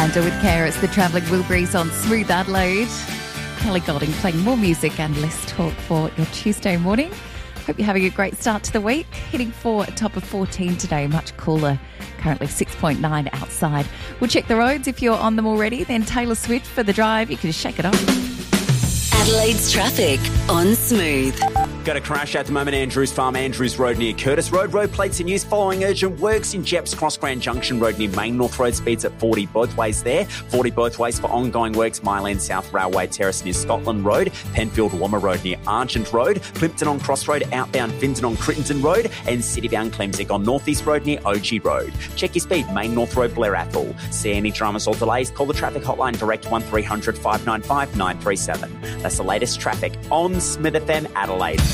Handle with care. It's the Travelling Wilburys on Smooth Adelaide. Kelly Golding playing more music and less talk for your Tuesday morning. Hope you're having a great start to the week. Hitting for a top of 14 today, much cooler. Currently 6.9 outside. We'll check the roads if you're on them already. Then Taylor Swift for the drive. You can just shake it off. Adelaide's traffic on Smooth. Got a crash at the moment, Andrews Farm, Andrews Road near Curtis Road. Road plates in use following urgent works in Jeps Cross Grand Junction Road near Main North Road. Speeds at 40 both ways there. 40 both ways for ongoing works. Myland South Railway Terrace near Scotland Road. Penfield Wommer Road near Argent Road. Plimpton on Cross Road, outbound Finton on Crittenton Road. And citybound Clemsick on North East Road near OG Road. Check your speed, Main North Road, Blair Athol. See any dramas or delays? Call the traffic hotline direct 1300 595 937. That's the latest traffic on Smith FM Adelaide.